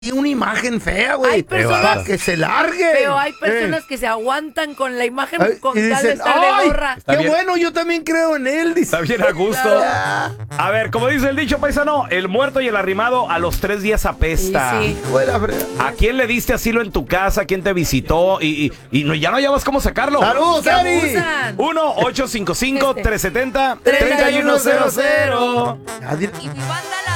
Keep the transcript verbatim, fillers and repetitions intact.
una imagen fea, güey. Hay personas para que se largue. Pero hay personas eh. que se aguantan con la imagen Ay, con y tal de dicen, estar ¡ay! de gorra. Qué bien. Bueno, yo también creo en él. Dice. Está bien a gusto. A ver, como dice el dicho paisano, el muerto y el arrimado a los tres días apesta. Sí, sí. ¿A quién le diste asilo en tu casa? ¿Quién te visitó? Y, y, y no, ya no hallas cómo sacarlo. ¡Saludos, Ari! uno ocho cinco cinco, tres siete cero, Este. tres uno cero cero. Adiós. Y mi banda la